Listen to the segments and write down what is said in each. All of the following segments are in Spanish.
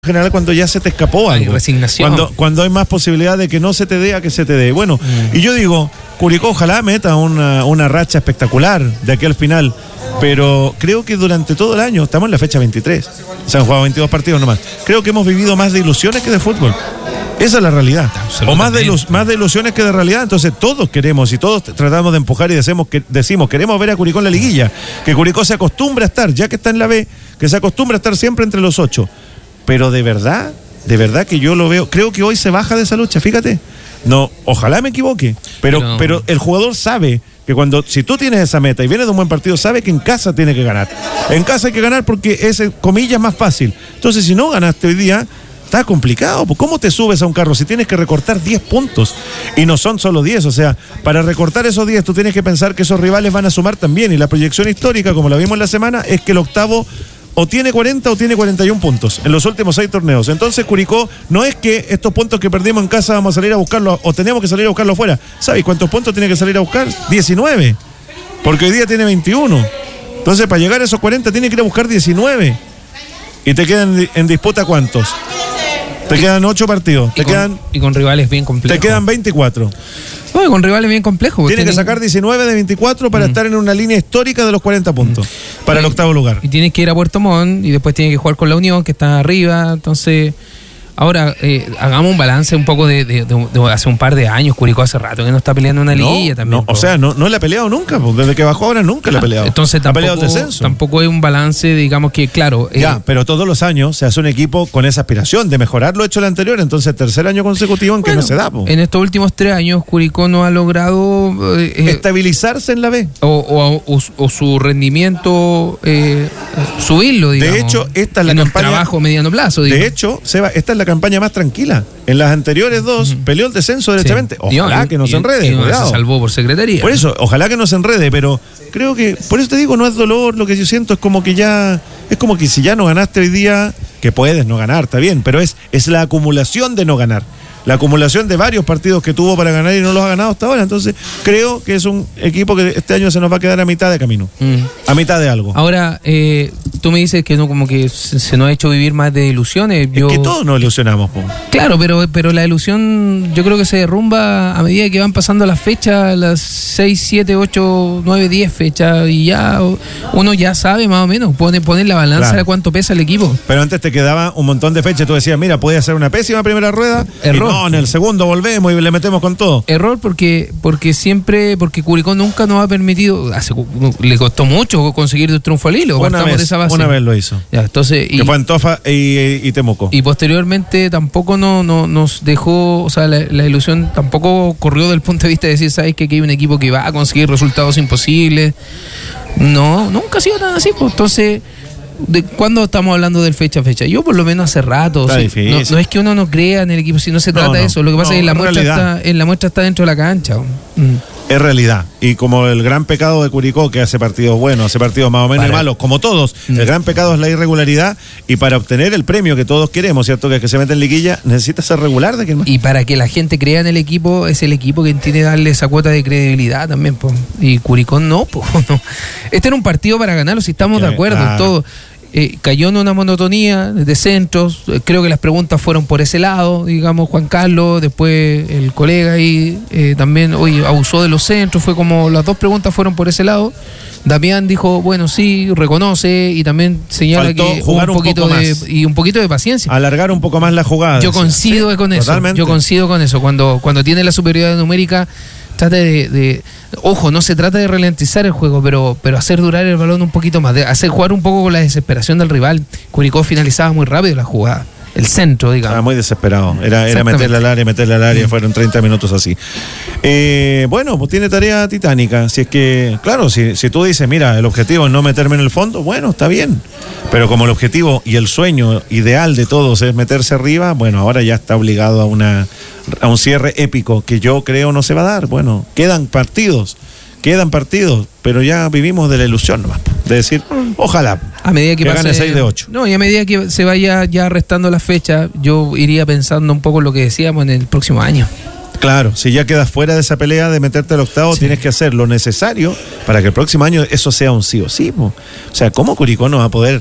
general cuando ya se te escapó algo. Hay resignación. Cuando hay más posibilidad de que no se te dé a que se te dé. Bueno, y yo digo, Curicó ojalá meta una racha espectacular de aquí al final, pero creo que durante todo el año, estamos en la fecha 23, se han jugado 22 partidos nomás, creo que hemos vivido más de ilusiones que de fútbol. Esa es la realidad. O más de ilusiones que de realidad. Entonces todos queremos y todos tratamos de empujar y decimos queremos ver a Curicó en la liguilla, que Curicó se acostumbre a estar, ya que está en la B, que se acostumbre a estar siempre entre los 8. Pero de verdad que yo lo veo, creo que hoy se baja de esa lucha, fíjate. No, ojalá me equivoque, pero el jugador sabe que si tú tienes esa meta y vienes de un buen partido, sabe que en casa tiene que ganar. En casa hay que ganar porque es, comillas, más fácil. Entonces, si no ganaste hoy día, está complicado. ¿Cómo te subes a un carro si tienes que recortar 10 puntos? Y no son solo 10, o sea, para recortar esos 10 tú tienes que pensar que esos rivales van a sumar también. Y la proyección histórica, como la vimos en la semana, es que el octavo o tiene 40 o tiene 41 puntos en los últimos 6 torneos. Entonces Curicó, no es que estos puntos que perdimos en casa vamos a salir a buscarlos o tenemos que salir a buscarlos afuera. ¿Sabes cuántos puntos tiene que salir a buscar? 19, porque hoy día tiene 21. Entonces para llegar a esos 40 tiene que ir a buscar 19. Y te quedan en disputa ¿cuántos? Te quedan 8 partidos. Y con rivales bien complejos. Te quedan 24. No, y con rivales bien complejos. Tienes que sacar 19 de 24 para estar en una línea histórica de los 40 puntos. Para el octavo lugar. Y tienes que ir a Puerto Montt y después tienes que jugar con la Unión, que está arriba. Entonces, ahora hagamos un balance un poco de hace un par de años. Curicó hace rato que no está peleando una liguilla también. O sea, no le ha peleado nunca. Desde que bajó ahora nunca le ha peleado. Entonces tampoco hay un balance, digamos que, claro. Pero todos los años se hace un equipo con esa aspiración de mejorar lo hecho el anterior. Entonces, tercer año consecutivo en que no se da. En estos últimos 3 años, Curicó no ha logrado estabilizarse en la B. O su rendimiento subirlo, digamos. De hecho, esta es la campaña. Trabajo a mediano plazo, digamos. De hecho, Seba, esta es la campaña más tranquila. En las anteriores 2 peleó el descenso derechamente. Ojalá que no se enrede. Se salvó por secretaría. Por eso, ojalá que no se enrede, pero creo que, por eso te digo, no es dolor, lo que yo siento es como que si ya no ganaste hoy día, que puedes no ganar, está bien, pero es la acumulación de no ganar. La acumulación de varios partidos que tuvo para ganar y no los ha ganado hasta ahora. Entonces, creo que es un equipo que este año se nos va a quedar a mitad de camino. A mitad de algo. Ahora, tú me dices que no, como que se nos ha hecho vivir más de ilusiones. Es que todos nos ilusionamos, po. Claro, pero la ilusión yo creo que se derrumba a medida que van pasando las fechas, las 6, 7, 8, 9, 10 fechas, y ya uno ya sabe más o menos, poner la balanza de cuánto pesa el equipo. Pero antes te quedaba un montón de fechas, tú decías, mira, puede ser una pésima primera rueda. Error. No, en el segundo volvemos y le metemos con todo. Error porque Curicó nunca nos ha permitido, le costó mucho conseguir un triunfo al hilo. Una vez lo hizo. Ya, entonces, que fue Antofa y Temuco. Y posteriormente tampoco nos dejó, o sea, la ilusión tampoco corrió del punto de vista de decir, ¿sabes que aquí hay un equipo que va a conseguir resultados imposibles? No, nunca ha sido tan así, pues. Entonces, ¿de cuándo estamos hablando del fecha a fecha? Yo por lo menos hace rato. No es que uno no crea en el equipo, si no se trata de eso. Lo que pasa es que la muestra está dentro de la cancha. Es realidad. Y como el gran pecado de Curicó, que hace partidos buenos, hace partidos más o menos malos, como todos, el gran pecado es la irregularidad. Y para obtener el premio que todos queremos, ¿cierto? Que es que se mete en liguilla, necesita ser regular. Y para que la gente crea en el equipo, es el equipo que tiene que darle esa cuota de credibilidad también, po. Y Curicó no. Este era un partido para ganarlo, si estamos de acuerdo en todo. Cayó en una monotonía de centros. Creo que las preguntas fueron por ese lado, digamos, Juan Carlos, después el colega ahí también abusó de los centros, fue como las dos preguntas fueron por ese lado. Damián dijo, bueno, sí, reconoce y también señala faltó que jugar un poquito de paciencia. Alargar un poco más la jugada. Yo coincido con eso. Totalmente. Yo coincido con eso. Cuando tiene la superioridad numérica, trata ojo, no se trata de ralentizar el juego, pero hacer durar el balón un poquito más, de hacer jugar un poco con la desesperación del rival. Curicó finalizaba muy rápido la jugada. El centro, digamos. Estaba muy desesperado. Era meterle al área, fueron 30 minutos así. Bueno, pues tiene tarea titánica. Si es que, claro, si tú dices, mira, el objetivo es no meterme en el fondo, bueno, está bien. Pero como el objetivo y el sueño ideal de todos es meterse arriba, bueno, ahora ya está obligado a un cierre épico que yo creo no se va a dar. Bueno, quedan partidos, pero ya vivimos de la ilusión nomás, de decir, ojalá a medida que gane 6 de 8. No, y a medida que se vaya ya restando la fecha, yo iría pensando un poco en lo que decíamos en el próximo año. Claro, si ya quedas fuera de esa pelea de meterte al octavo, tienes que hacer lo necesario para que el próximo año eso sea un sí o sí. O sea, ¿cómo Curicó no va a poder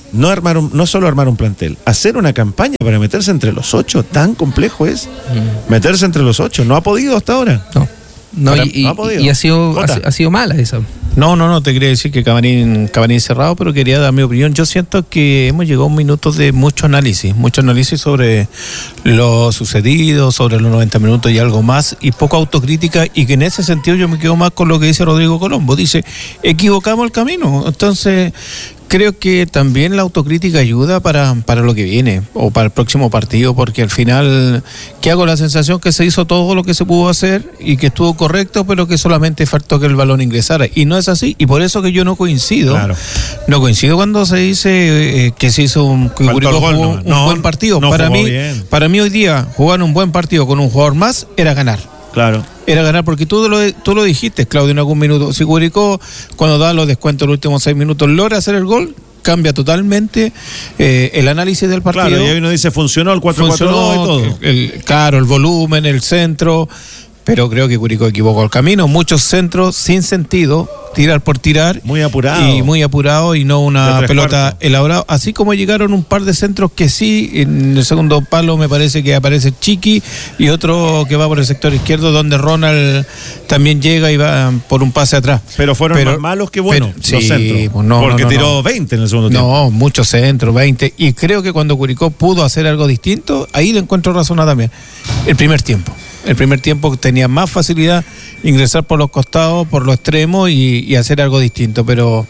no solo armar un plantel, hacer una campaña para meterse entre los 8, tan complejo es. Meterse entre los 8, no ha podido hasta ahora. No, y ha sido mala esa. No, te quería decir que Camarín cerrado, pero quería dar mi opinión. Yo siento que hemos llegado a un minuto de mucho análisis sobre lo sucedido, sobre los 90 minutos y algo más, y poca autocrítica, y que en ese sentido yo me quedo más con lo que dice Rodrigo Colombo. Dice, equivocamos el camino. Entonces, creo que también la autocrítica ayuda para lo que viene, o para el próximo partido, porque al final, que hago la sensación que se hizo todo lo que se pudo hacer, y que estuvo correcto, pero que solamente faltó que el balón ingresara, y no es así, y por eso que yo no coincido. Claro. No coincido cuando se dice que se hizo un buen partido. Para mí hoy día, jugar un buen partido con un jugador más era ganar. Claro. Era ganar, porque tú lo dijiste, Claudio, en algún minuto. Si Curicó, cuando da los descuentos en los últimos 6 minutos, logra hacer el gol, cambia totalmente el análisis del partido. Claro, y ahí uno dice, funcionó el 4-4-2 y todo. Claro, el volumen, el centro, pero creo que Curicó equivocó el camino. Muchos centros sin sentido, tirar por tirar. Muy apurado y no una pelota elaborada. Así como llegaron un par de centros que sí, en el segundo palo me parece que aparece Chiqui, y otro que va por el sector izquierdo, donde Ronald también llega y va por un pase atrás. Pero fueron más malos que buenos los centros. Pues porque tiró 20 en el segundo tiempo. No, muchos centros, 20. Y creo que cuando Curicó pudo hacer algo distinto, ahí le encuentro razón también. El primer tiempo tenía más facilidad ingresar por los costados, por los extremos y hacer algo distinto, pero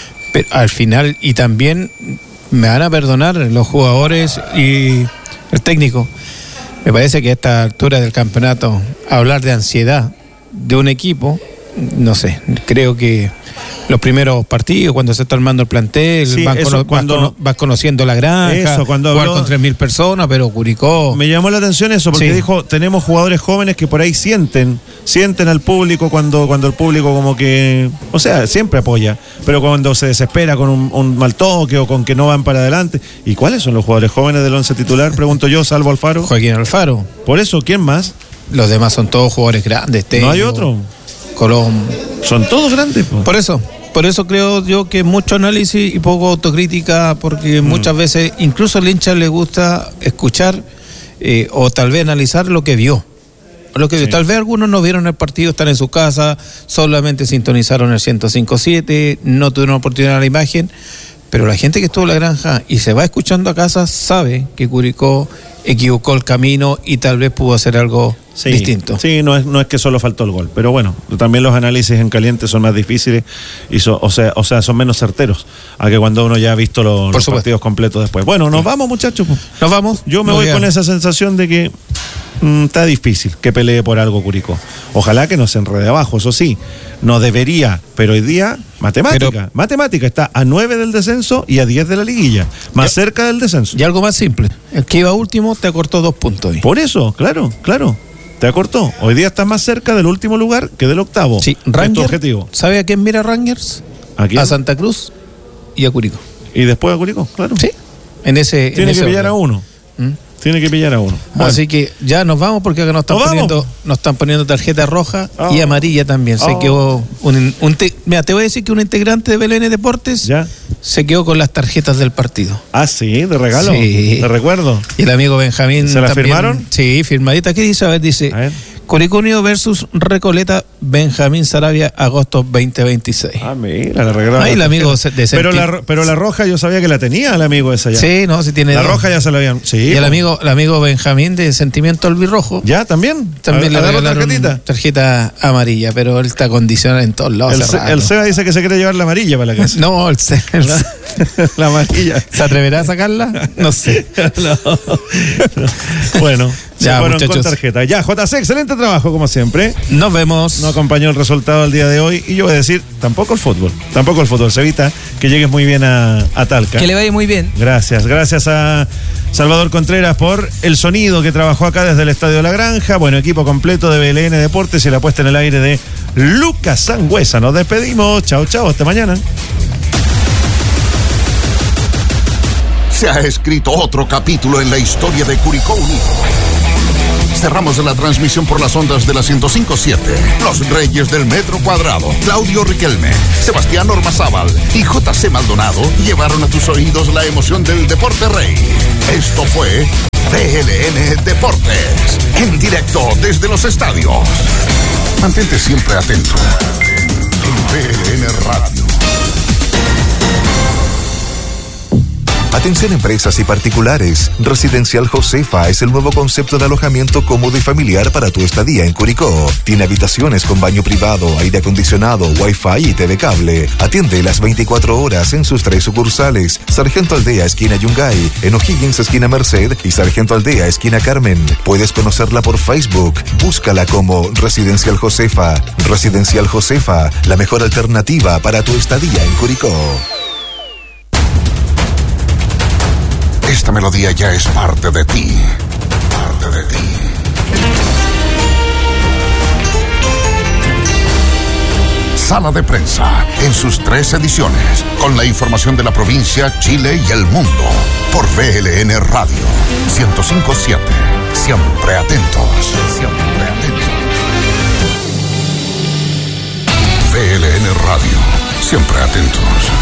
al final, y también me van a perdonar los jugadores y el técnico, me parece que a esta altura del campeonato hablar de ansiedad de un equipo, no sé, creo que los primeros partidos, cuando se está armando el plantel, sí, vas conociendo la granja, jugar con 3.000 personas, pero Curicó... Me llamó la atención eso, porque dijo, tenemos jugadores jóvenes que por ahí sienten al público cuando el público como que... O sea, siempre apoya, pero cuando se desespera con un mal toque o con que no van para adelante. ¿Y cuáles son los jugadores jóvenes del 11 titular? Pregunto yo, salvo Alfaro. Joaquín Alfaro. Por eso, ¿quién más? Los demás son todos jugadores grandes. ¿No hay otro? Colón. Son todos grandes. Por eso creo yo que mucho análisis y poco autocrítica, porque muchas veces incluso al hincha le gusta escuchar o tal vez analizar lo que vio. Tal vez algunos no vieron el partido, están en su casa, solamente sintonizaron el 105.7, no tuvieron oportunidad de la imagen, pero la gente que estuvo en la granja y se va escuchando a casa sabe que Curicó equivocó el camino y tal vez pudo hacer algo distinto. Sí, no es que solo faltó el gol, pero bueno, también los análisis en caliente son más difíciles y son menos certeros a que cuando uno ya ha visto los partidos completos después. Bueno, nos vamos, muchachos. Nos vamos. Yo me voy con esa sensación de que está difícil que pelee por algo Curicó. Ojalá que no se enrede abajo, eso sí, no debería, pero hoy día matemática está a 9 del descenso y a 10 de la liguilla, más cerca del descenso. Y algo más simple, el que iba último te acortó 2 puntos hoy. Por eso, claro, te acortó. Hoy día estás más cerca del último lugar que del octavo. Sí, Rangers, objetivo. ¿Sabe a quién mira Rangers? ¿A quién? A Santa Cruz y a Curicó. ¿Y después a Curicó? Claro. Sí. Tiene que pillar a uno. Tiene que pillar a uno. Bueno. Así que ya nos vamos, porque acá nos están poniendo tarjeta roja y amarilla también. Se quedó mira, te voy a decir que un integrante de BLN Deportes se quedó con las tarjetas del partido. Ah, sí, de regalo. Sí. De recuerdo. Y el amigo Benjamín. ¿Se la firmaron? Sí, firmadita. ¿Qué dice? A ver, dice Curicó Unido versus Recoleta, Benjamín Saravia, agosto 2026. Ah, mira, la regalaron. Ahí el amigo de pero la roja yo sabía que la tenía el amigo esa ya. Sí, no, si tiene la roja ya se la habían. Sí. Y el amigo Benjamín de Sentimiento Albirrojo. ¿Ya? ¿También le regalaron tarjeta amarilla, pero él está condicionado en todos lados. El Seba dice que se quiere llevar la amarilla para la casa. No, la amarilla. ¿Se atreverá a sacarla? No sé. No. Bueno, ya, se fueron muchachos. con tarjeta. Ya, JC, excelente trabajo como siempre. Nos vemos. No acompañó el resultado del día de hoy y yo voy a decir, tampoco el fútbol. Sevita, que llegues muy bien a Talca. Que le vaya muy bien. Gracias a Salvador Contreras por el sonido que trabajó acá desde el Estadio La Granja. Bueno, equipo completo de BLN Deportes y la puesta en el aire de Lucas Sangüesa. Nos despedimos. Chao, hasta mañana. Se ha escrito otro capítulo en la historia de Curicó Unido. Cerramos la transmisión por las ondas de la 105.7. Los reyes del metro cuadrado, Claudio Riquelme, Sebastián Ormazábal y JC Maldonado llevaron a tus oídos la emoción del deporte rey. Esto fue VLN Deportes, en directo desde los estadios. Mantente siempre atento en VLN Radio. Atención empresas y particulares. Residencial Josefa es el nuevo concepto de alojamiento cómodo y familiar para tu estadía en Curicó. Tiene habitaciones con baño privado, aire acondicionado, wifi y TV cable. Atiende las 24 horas en sus 3 sucursales: Sargento Aldea, esquina Yungay, en O'Higgins, esquina Merced, y Sargento Aldea, esquina Carmen. Puedes conocerla por Facebook. Búscala como Residencial Josefa. Residencial Josefa, la mejor alternativa para tu estadía en Curicó. Esta melodía ya es parte de ti. Parte de ti. Sala de Prensa, en sus 3 ediciones, con la información de la provincia, Chile y el mundo, por VLN Radio 105.7. Siempre atentos. Siempre atentos. VLN Radio, siempre atentos.